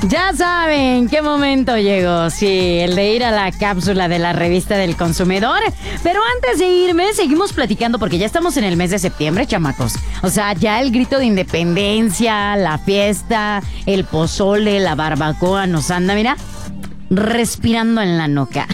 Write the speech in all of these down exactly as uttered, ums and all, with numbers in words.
Ya saben qué momento llegó, sí, el de ir a la cápsula de la revista del consumidor. Pero antes de irme, seguimos platicando porque ya estamos en el mes de septiembre, chamacos. O sea, ya el grito de independencia, la fiesta, el pozole, la barbacoa nos anda, mira, respirando en la nuca.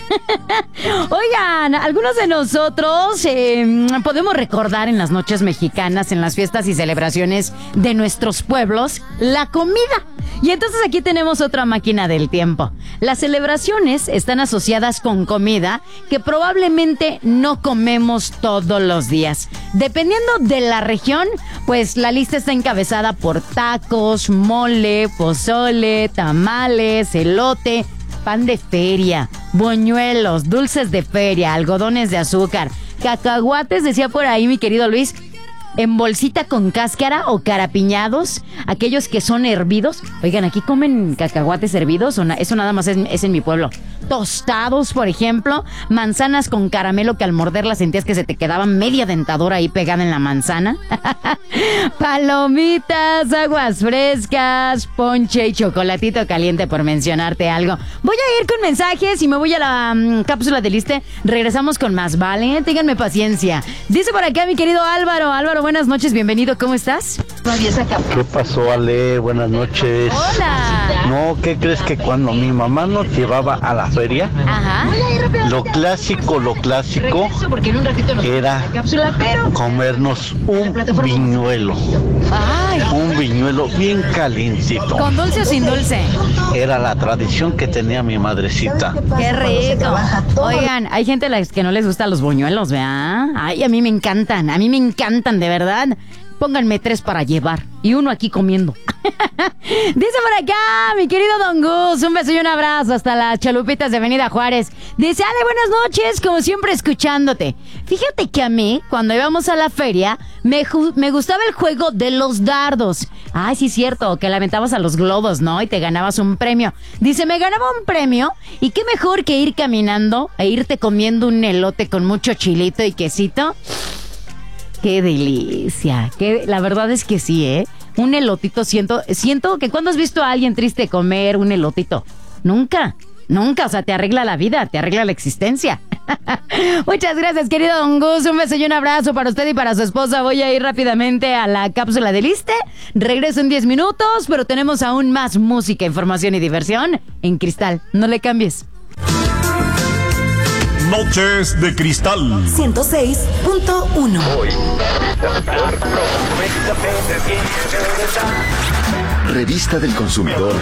Oigan, algunos de nosotros eh, podemos recordar en las noches mexicanas, en las fiestas y celebraciones de nuestros pueblos, la comida. Y entonces aquí tenemos otra máquina del tiempo. Las celebraciones están asociadas con comida que probablemente no comemos todos los días. Dependiendo de la región, pues la lista está encabezada por tacos, mole, pozole, tamales, elote, pan de feria, buñuelos, dulces de feria, algodones de azúcar, cacahuates, decía por ahí mi querido Luis, en bolsita con cáscara o carapiñados, aquellos que son hervidos. Oigan, ¿aquí comen cacahuates hervidos? O na- eso nada más es, es en mi pueblo. Tostados, por ejemplo, manzanas con caramelo que al morderlas sentías que se te quedaba media dentadura ahí pegada en la manzana. Palomitas, aguas frescas, ponche y chocolatito caliente, por mencionarte algo. Voy a ir con mensajes y me voy a la um, cápsula de liste. Regresamos con más, ¿vale? Ténganme paciencia. Dice por acá mi querido Álvaro. Álvaro, buenas noches, bienvenido, ¿cómo estás? ¿Qué pasó, Ale? Buenas noches. Hola. No, ¿qué crees que cuando mi mamá nos llevaba a la feria, Ajá. lo clásico, lo clásico era comernos un viñuelo, Ay, un viñuelo bien calientito. ¿con dulce o sin dulce? Era la tradición que tenía mi madrecita. ¡Qué rico! Oigan, hay gente a la que no les gustan los buñuelos, ¿verdad? Ay, a mí me encantan, a mí me encantan, de verdad. Pónganme tres para llevar y uno aquí comiendo. Dice por acá, mi querido Don Gus, un beso y un abrazo hasta las Chalupitas de Avenida Juárez. Dice, Ale, buenas noches, como siempre escuchándote. Fíjate que a mí, cuando íbamos a la feria, me, ju- me gustaba el juego de los dardos. Ay, sí, cierto, que le aventabas a los globos, ¿no? Y te ganabas un premio. Dice, me ganaba un premio, y qué mejor que ir caminando e irte comiendo un elote con mucho chilito y quesito. ¡Qué delicia! Qué, la verdad es que sí, ¿eh? Un elotito, siento, siento que cuando has visto a alguien triste comer un elotito, nunca, nunca, o sea, te arregla la vida, te arregla la existencia. Muchas gracias, querido Don Gus, un beso y un abrazo para usted y para su esposa. Voy a ir rápidamente a la cápsula de liste, regreso en diez minutos, pero tenemos aún más música, información y diversión en Cristal. No le cambies. Noches de Cristal. ciento seis punto uno. Revista del Consumidor.